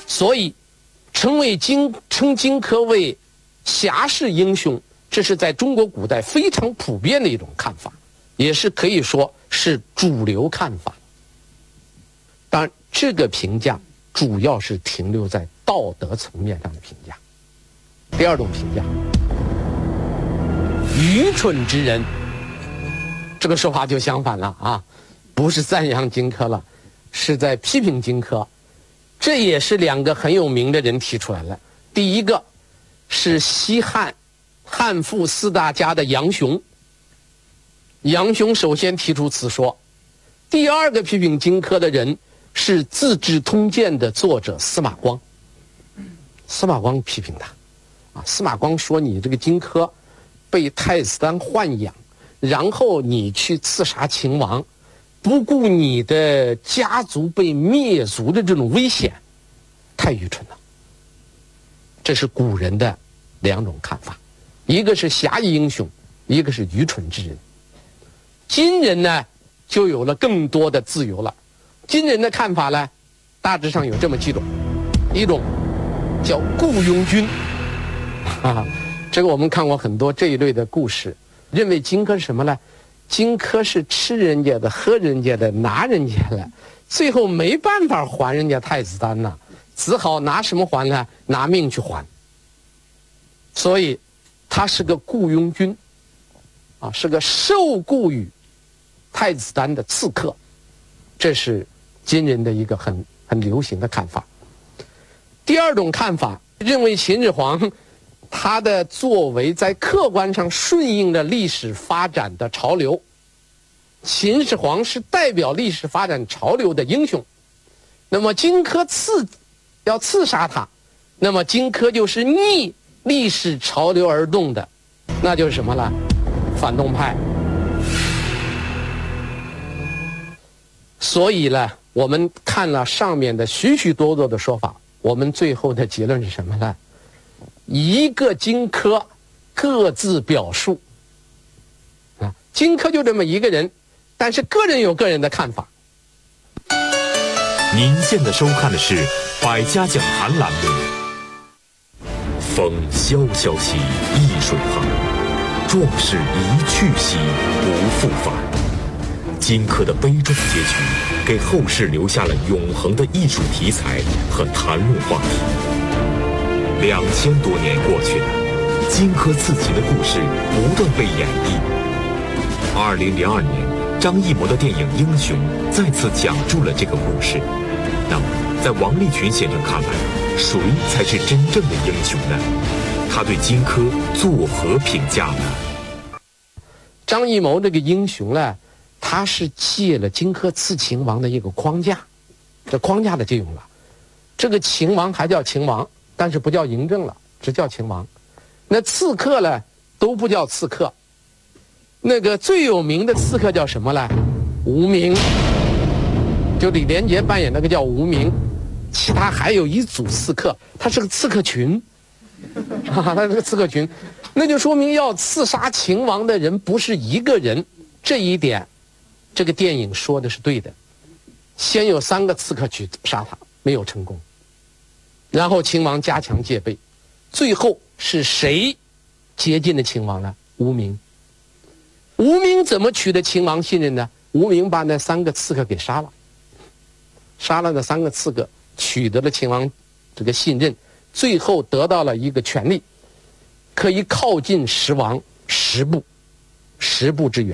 所以称荆轲为侠士英雄，这是在中国古代非常普遍的一种看法，也是可以说是主流看法。当然，这个评价主要是停留在道德层面上的评价。第二种评价，愚蠢之人，这个说法就相反了啊，不是赞扬荆轲了，是在批评荆轲。这也是两个很有名的人提出来了。第一个是西汉汉赋四大家的杨雄，杨雄首先提出此说。第二个批评荆轲的人是《资治通鉴》的作者司马光。司马光批评他啊，司马光说你这个荆轲被太子丹豢养，然后你去刺杀秦王，不顾你的家族被灭族的这种危险，太愚蠢了。这是古人的两种看法，一个是侠义英雄，一个是愚蠢之人。今人呢，就有了更多的自由了。今人的看法呢，大致上有这么几种，一种叫雇佣军，这个我们看过很多这一类的故事，认为荆轲是什么呢？荆轲是吃人家的、喝人家的、拿人家的，最后没办法还人家太子丹呐，只好拿什么还呢？拿命去还。所以他是个雇佣军啊，是个受雇于太子丹的刺客。这是今人的一个很流行的看法。第二种看法认为秦始皇他的作为在客观上顺应了历史发展的潮流，秦始皇是代表历史发展潮流的英雄。那么荆轲要刺杀他，那么荆轲就是逆历史潮流而动的，那就是什么了？反动派。所以呢，我们看了上面的许许多多的说法，我们最后的结论是什么呢？一个荆轲各自表述啊，荆轲就这么一个人，但是个人有个人的看法。 您现在收看的是《百家讲坛》栏目。风萧萧兮易水寒，壮士一去兮不复返。荆轲的悲壮结局，给后世留下了永恒的艺术题材和谈论话题。2000多年过去了，荆轲刺秦的故事不断被演绎。2002年，张艺谋的电影《英雄》再次讲述了这个故事。那么，在王立群先生看来，谁才是真正的英雄呢？他对荆轲作何评价呢？ 张艺谋这个英雄呢，他是借了荆轲刺秦王的一个框架，这框架的借用了。这个秦王还叫秦王，但是不叫嬴政了，只叫秦王。那刺客呢，都不叫刺客。那个最有名的刺客叫什么呢？无名，就李连杰扮演那个叫无名。其他还有一组刺客，他是个刺客群，他是个刺客群，那就说明要刺杀秦王的人不是一个人。这一点，这个电影说的是对的。先有3个刺客去杀他，没有成功，然后秦王加强戒备，最后是谁接近了秦王呢？无名。无名怎么取得秦王信任呢？无名把那3个刺客给杀了，杀了那3个刺客，取得了秦王这个信任，最后得到了一个权利，可以靠近十王10步之远。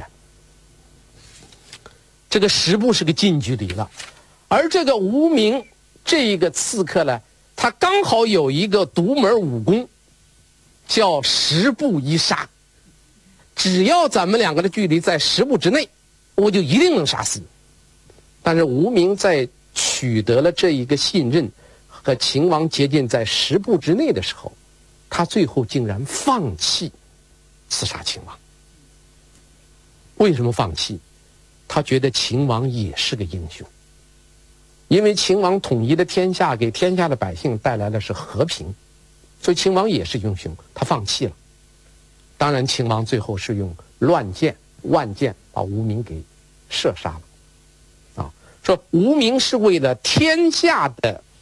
这个10步是个近距离了，而这个无名这一个刺客呢，他刚好有一个独门武功，叫10步一杀。只要咱们2个的距离在10步之内，我就一定能杀死你。但是无名在取得了这一个信任，和秦王接近在10步之内的时候，他最后竟然放弃刺杀秦王。为什么放弃？他觉得秦王也是个英雄，因为秦王统一了天下，给天下的百姓带来的是和平，所以秦王也是英雄，他放弃了。当然秦王最后是用乱箭万箭把无名给射杀了。说无名是为了天下的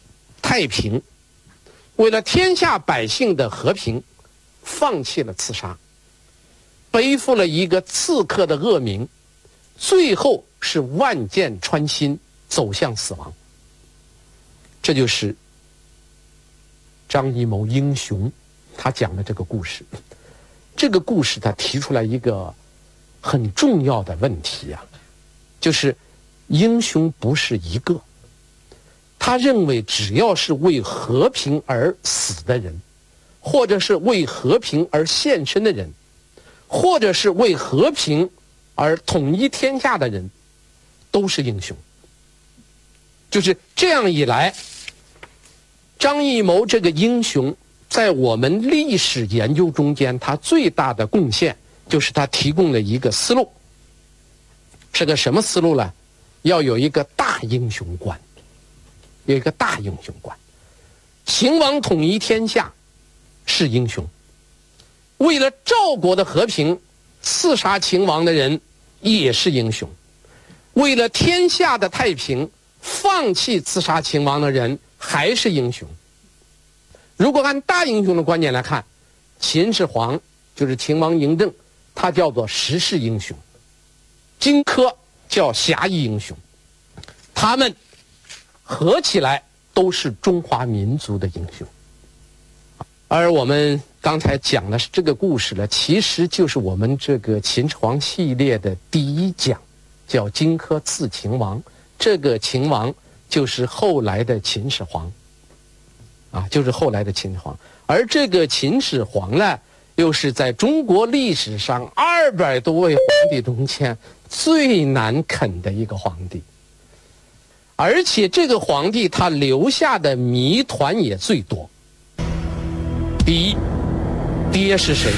太平，为了天下百姓的和平，放弃了刺杀，背负了一个刺客的恶名，最后是万箭穿心，走向死亡。这就是张艺谋英雄他讲的这个故事。这个故事他提出来一个很重要的问题呀，就是英雄不是一个。他认为只要是为和平而死的人，或者是为和平而献身的人，或者是为和平而统一天下的人，都是英雄。就是这样一来，张艺谋这个英雄在我们历史研究中间，他最大的贡献就是他提供了一个思路。是个什么思路呢？要有一个大英雄观，有一个大英雄观。秦王统一天下是英雄，为了赵国的和平，刺杀秦王的人也是英雄，为了天下的太平，放弃刺杀秦王的人还是英雄。如果按大英雄的观点来看，秦始皇就是秦王嬴政，他叫做时势英雄，荆轲叫侠义英雄，他们合起来都是中华民族的英雄。而我们刚才讲的是这个故事呢，其实就是我们这个秦始皇系列的第一讲，叫荆轲刺秦王。这个秦王就是后来的秦始皇，就是后来的秦始皇。而这个秦始皇呢，又是在中国历史上200多位皇帝中间最难啃的一个皇帝，而且这个皇帝他留下的谜团也最多。第一，爹是谁？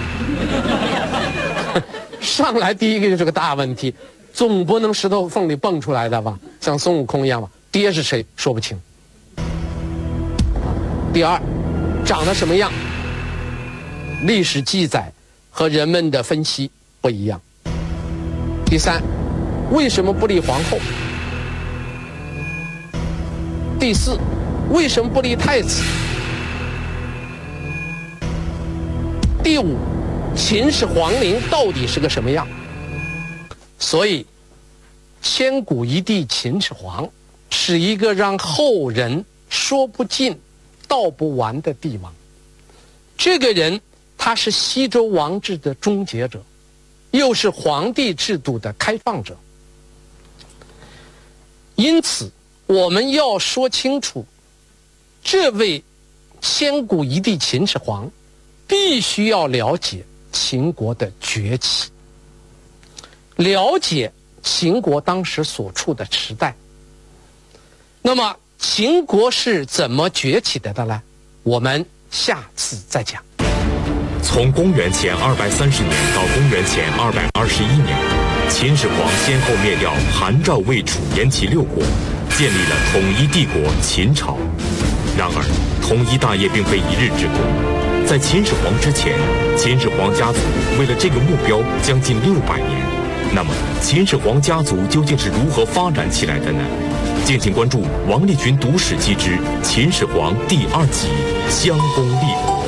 上来第一个就是个大问题，总不能石头缝里蹦出来的吧，像孙悟空一样吧？爹是谁？说不清。第二，长得什么样？历史记载和人们的分析不一样。第三，为什么不立皇后？第四，为什么不立太子？第五，秦始皇陵到底是个什么样？所以千古一帝秦始皇是一个让后人说不尽道不完的帝王。这个人他是西周王制的终结者，又是皇帝制度的开放者。因此我们要说清楚，这位千古一帝秦始皇必须要了解秦国的崛起，了解秦国当时所处的时代。那么秦国是怎么崛起的呢？我们下次再讲。 从公元前230年到公元前221年，秦始皇先后灭掉韩、赵、魏、楚、燕、齐6国，建立了统一帝国秦朝。然而，统一大业并非一日之功。在秦始皇之前，秦始皇家族为了这个目标将近600年。那么，秦始皇家族究竟是如何发展起来的呢？敬请关注王立群读史记之秦始皇第2集《襄公立国》。